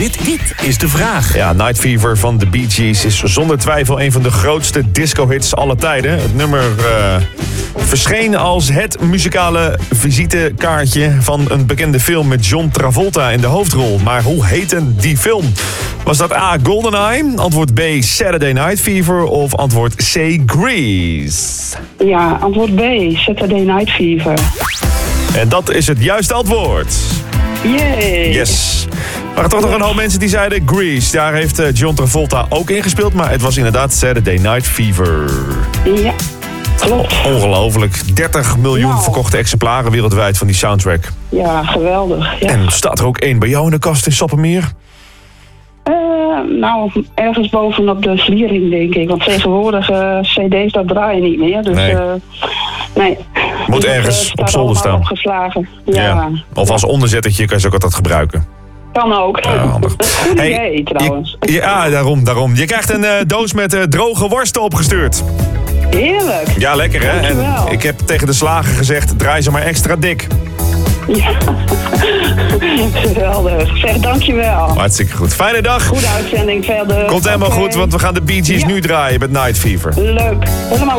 Dit is de vraag. Ja, Night Fever van de Bee Gees is zonder twijfel een van de grootste disco-hits aller tijden. Het nummer verscheen als het muzikale visitekaartje van een bekende film met John Travolta in de hoofdrol. Maar hoe heette die film? Was dat A, GoldenEye, antwoord B, Saturday Night Fever of antwoord C, Grease? Ja, antwoord B, Saturday Night Fever. En dat is het juiste antwoord. Yay! Yes. Er waren toch nog een hoop mensen die zeiden Grease. Daar heeft John Travolta ook in gespeeld, maar het was inderdaad Saturday Night Fever. Ja, klopt. Ongelooflijk. 30 miljoen verkochte exemplaren wereldwijd van die soundtrack. Ja, geweldig. Ja. En staat er ook één bij jou in de kast in Sappemeer? Nou, ergens bovenop de vliering, denk ik. Want tegenwoordig cd's, dat draaien niet meer. Dus Nee. nee. Moet Dus, ergens op zolder allemaal staan. Opgeslagen. Ja. Of als onderzettertje kan je ze ook altijd gebruiken. Kan ook. Ja, handig. Goed idee, trouwens. Ja, daarom. Je krijgt een doos met droge worsten opgestuurd. Heerlijk. Ja, lekker hè? Dankjewel. En ik heb tegen de slager gezegd, draai ze maar extra dik. Ja. Geweldig. Zeg, dankjewel. Hartstikke goed. Fijne dag. Goede uitzending verder. Komt helemaal Oké. goed, want we gaan de Bee Gees nu draaien met Night Fever. Leuk. Helemaal